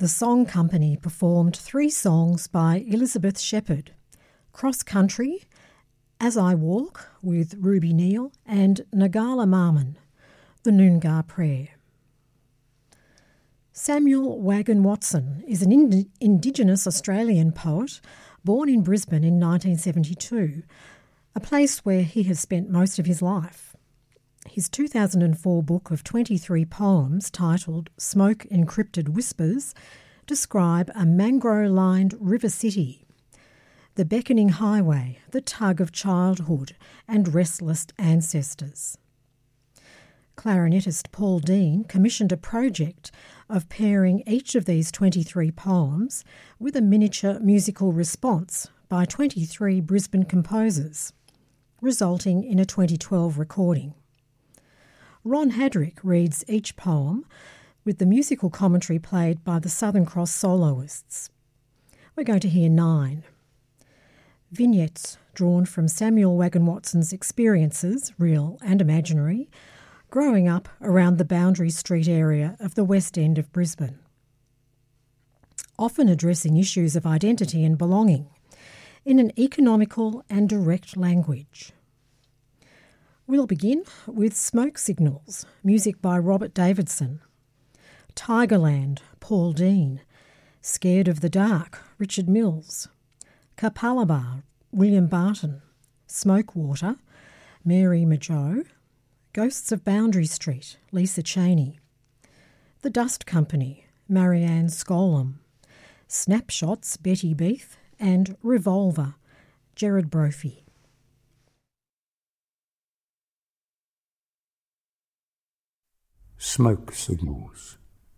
the Song Company performed 3 songs by Elizabeth Shepherd: Cross Country, As I Walk with Ruby Neal, and Nagala Marman, the Noongar Prayer. Samuel Wagon Watson is an Indigenous Australian poet born in Brisbane in 1972, a place where he has spent most of his life. His 2004 book of 23 poems titled Smoke Encrypted Whispers describe a mangrove-lined river city, the beckoning highway, the tug of childhood and restless ancestors. Clarinetist Paul Dean commissioned a project of pairing each of these 23 poems with a miniature musical response by 23 Brisbane composers, resulting in a 2012 recording. Ron Hadrick reads each poem with the musical commentary played by the Southern Cross soloists. We're going to hear 9. Vignettes drawn from Samuel Wagon Watson's experiences, real and imaginary, growing up around the Boundary Street area of the West End of Brisbane. Often addressing issues of identity and belonging in an economical and direct language. We'll begin with Smoke Signals, music by Robert Davidson. Tigerland, Paul Dean. Scared of the Dark, Richard Mills. Kapalaba, William Barton. Smokewater, Mary Mageau. Ghosts of Boundary Street, Lisa Cheney. The Dust Company, Marianne Scolam. Snapshots, Betty Beath. And Revolver, Gerard Brophy. Smoke signals.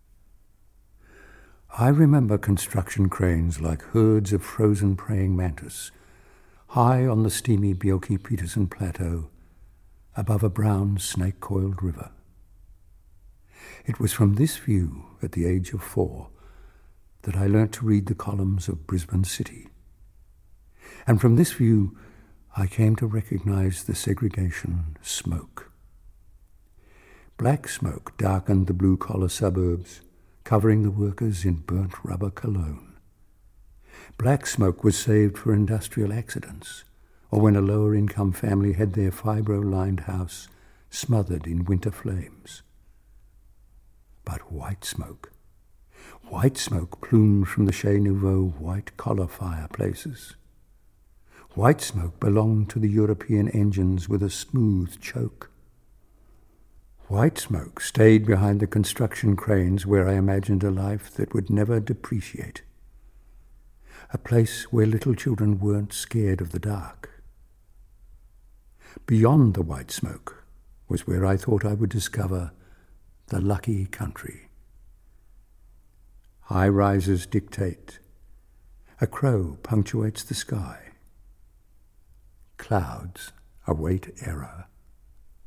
I remember construction cranes like herds of frozen praying mantis, high on the steamy Bjelke-Petersen Plateau, above a brown snake-coiled river. It was from this view, at the age of 4, that I learnt to read the columns of Brisbane City. And from this view, I came to recognise the segregation smoke. Black smoke darkened the blue-collar suburbs, covering the workers in burnt rubber cologne. Black smoke was saved for industrial accidents, or when a lower-income family had their fibro-lined house smothered in winter flames. But white smoke plumed from the Chez Nouveau white-collar fireplaces. White smoke belonged to the European engines with a smooth choke. White smoke stayed behind the construction cranes where I imagined a life that would never depreciate. A place where little children weren't scared of the dark. Beyond the white smoke was where I thought I would discover the lucky country. High rises dictate. A crow punctuates the sky. Clouds await error.